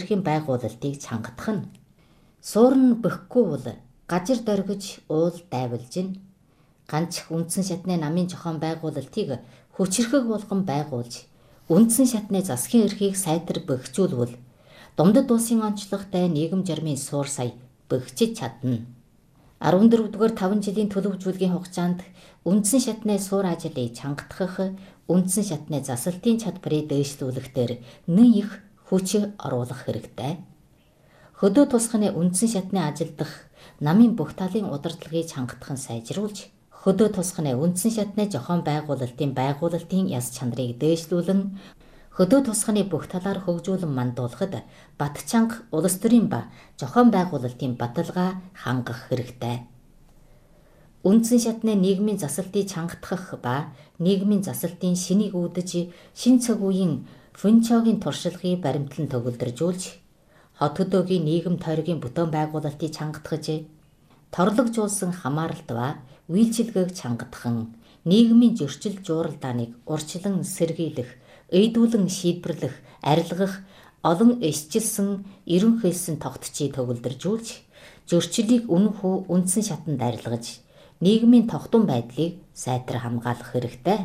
эрхэм байгуулалтыг чангадах нь. Суурн бөхгүй бол гажир доргиж уул дайвалжин. Ганч үндсэн шатны намын зохион байгуулалтыг хүчрхэг болгон байгуулж, үндсэн шатны засгийн эрхийг сайтар бөхжүүлвэл Дундад улсын онцлогтой нийгэм журмын суур сая бөхжиж чадна. 14-р 5 жилийн төлөвлөжүүлгийн хугацаанд үндсэн шатны суур ажлыг чангадах, үндсэн шатны засалтын чадварыг дээшлүүлэхээр нэн их хүч оруулах хэрэгтэй. Хөдөө тусганы үндсэн шатны ажилдах намын бүх талын удирдлагыг чангадах нь сайжруулж, хөдөө тусганы үндсэн шатны зохион байгуулалтын яс чанарыг дээшлүүлэн, хөдөө тусганы бүх талаар хөгжүүлэн мандуулахад Батчанга улс төрийн ба зохион байгуулалтын баталгаа хангах хэрэгтэй. Үндсэн шатны нийгмийн засалтыг чангадах ба нийгмийн засалтын шинийг үүдэж, шин цаг үеийн фүнчогийн туршлагыг баримтлан төгөлдржүүлж, хот хөдөөгийн нийгэм тойргийн бүтээн байгуулалтыг чангадгаж, торлогжуулсан хамааралт ба үйлчилгээг чангадхан, нийгмийн зөрчил жууралдааныг урьдчилан сэргийлэх, эйдүүлэн шийдвэрлэх, арилгах, олон эсжилсэн, эрен хэлсэн тогтцыг төгөлдржүүлж, зөрчлийг үнэнхүү үндсэн шатанд арилгаж, нийгмийн тогтун байдлыг сайтар хамгаалах хэрэгтэй.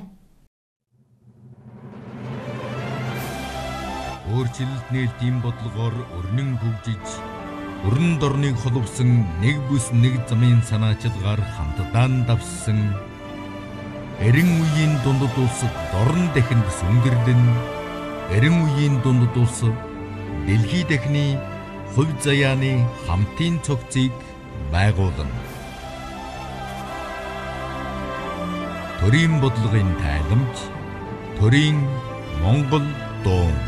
Өөрчлөлт нээлтийн бодлогоор өрнөн хөгжиж, өрн дорныг холбосон нэг бүс нэг замын санаачилгаар хамтдаа давссан эрен үеийн дундад улс дорн дахинд сүндэрлэн, эрен үеийн дундад улс дэлхий дахины хувь заяаны хамтын цогцыг байгуулна. Төрийн бодлогын тайламж, төрийн Монгол дуу.